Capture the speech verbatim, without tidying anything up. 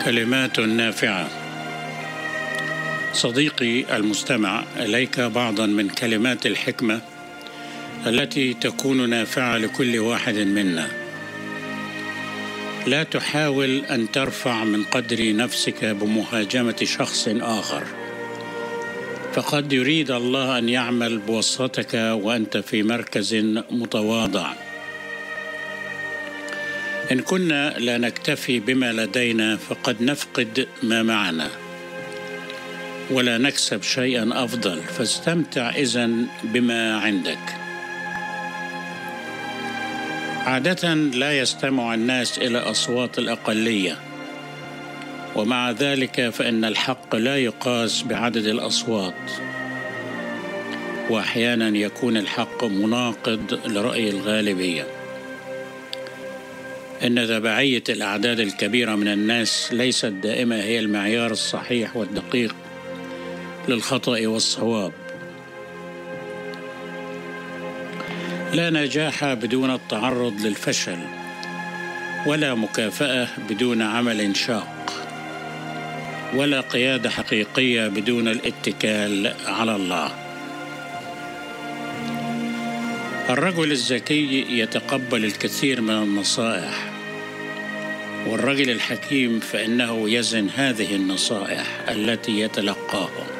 كلمات نافعة. صديقي المستمع، إليك بعضا من كلمات الحكمة التي تكون نافعة لكل واحد منا. لا تحاول أن ترفع من قدر نفسك بمهاجمة شخص آخر، فقد يريد الله أن يعمل بواسطتك وأنت في مركز متواضع. إن كنا لا نكتفي بما لدينا فقد نفقد ما معنا ولا نكسب شيئا أفضل، فاستمتع إذن بما عندك. عادة لا يستمع الناس إلى أصوات الأقلية، ومع ذلك فإن الحق لا يقاس بعدد الأصوات، وأحيانا يكون الحق مناقض لرأي الغالبية. إن تبعية الأعداد الكبيرة من الناس ليست دائما هي المعيار الصحيح والدقيق للخطأ والصواب. لا نجاح بدون التعرض للفشل، ولا مكافأة بدون عمل شاق، ولا قيادة حقيقية بدون الاتكال على الله. الرجل الذكي يتقبل الكثير من النصائح، والرجل الحكيم فإنه يزن هذه النصائح التي يتلقاها.